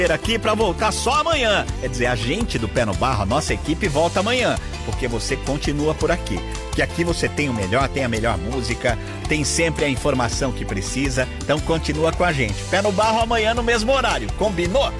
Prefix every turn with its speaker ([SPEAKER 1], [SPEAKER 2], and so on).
[SPEAKER 1] aqui pra voltar só amanhã. Quer dizer, a gente do Pé no Barro, a nossa equipe volta amanhã, porque você continua por aqui. Que aqui você tem o melhor, tem a melhor música, tem sempre a informação que precisa. Então continua com a gente. Pé no Barro amanhã no mesmo horário. Combinou?